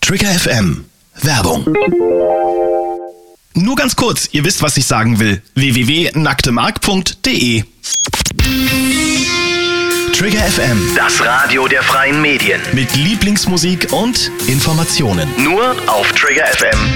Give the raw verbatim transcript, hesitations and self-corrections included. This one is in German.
Trigger F M. Werbung. Nur ganz kurz, ihr wisst, was ich sagen will. w w w punkt nacktemark punkt de Trigger F M. Das Radio der freien Medien. Mit Lieblingsmusik und Informationen. Nur auf Trigger F M.